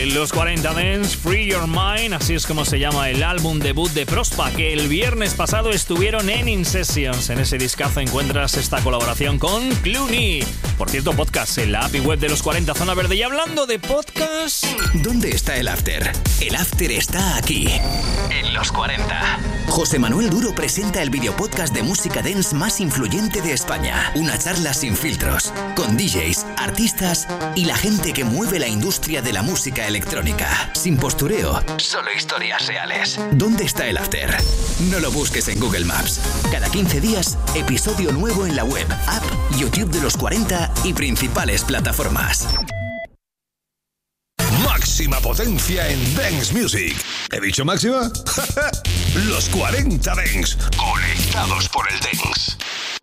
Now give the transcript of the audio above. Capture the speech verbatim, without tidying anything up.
En los cuarenta Dance, Free Your Mind, así es como se llama el álbum debut de Prospa, que el viernes pasado estuvieron en In Sessions. En ese discazo encuentras esta colaboración con Clooney. Por cierto, podcast en la app y web de los cuarenta Zona Verde. Y hablando de podcast... ¿Dónde está el after? El after está aquí, en los cuarenta. José Manuel Duro presenta el videopodcast de música dance más influyente de España. Una charla sin filtros, con D Js, artistas y la gente que mueve la industria de la música electrónica. Sin postureo, solo historias reales. ¿Dónde está el after? No lo busques en Google Maps. Cada quince días, episodio nuevo en la web, app, YouTube de los cuarenta y principales plataformas. Máxima potencia en Dance Music. ¿He dicho máxima? Los cuarenta Dance, conectados por el Dance.